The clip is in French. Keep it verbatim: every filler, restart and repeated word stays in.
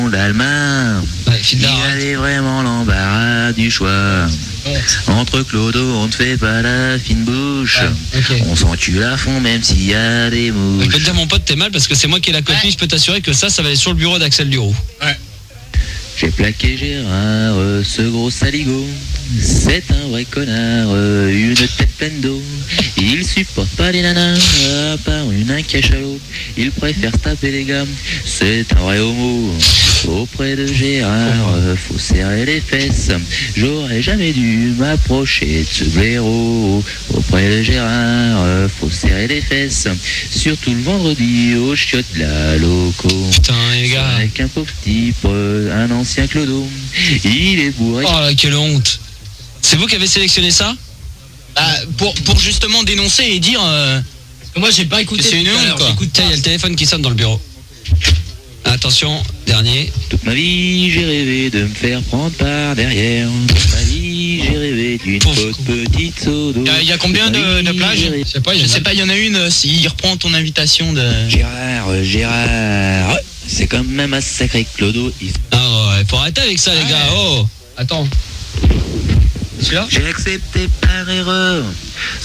d'Alma. Ouais, Il avait vraiment l'embarras du choix. Entre Clodo, on ne fait pas la fine bouche. Ouais, okay. On s'encule à fond même s'il y a des mouches. Je peux te dire mon pote, t'es mal parce que c'est moi qui ai la copie, ouais. Je peux t'assurer que ça, ça va aller sur le bureau d'Axel Duroux. Ouais. J'ai plaqué Gérard, ce gros saligo. C'est un vrai connard, une tête pleine d'eau. Il supporte pas les nanas, à part une un cachalot. Il préfère se taper les gars, c'est un vrai homo. Auprès de Gérard, faut serrer les fesses. J'aurais jamais dû m'approcher de ce blaireau. Auprès de Gérard, faut serrer les fesses. Surtout le vendredi au chiottes de la loco. Putain les gars. Avec un pauvre type, un ancien clodo. Il est bourré. Oh là, quelle honte. C'est vous qui avez sélectionné ça? Bah, pour, pour justement dénoncer et dire... Euh, parce que moi j'ai pas écouté. C'est une honte quoi. Tiens, il y a le téléphone qui sonne dans le bureau. Attention, dernier. Toute ma vie, j'ai rêvé de me faire prendre par derrière. Toute ma vie, j'ai rêvé d'une fausse petite sodo. Il y, y a combien de, de plages? Je sais pas, il y, sais pas, il y en a une, s'il reprend ton invitation de... Gérard, Gérard, c'est quand même un sacré clodo. Il... Ah ouais, faut arrêter avec ça les gars, oh. Attends. J'ai accepté par erreur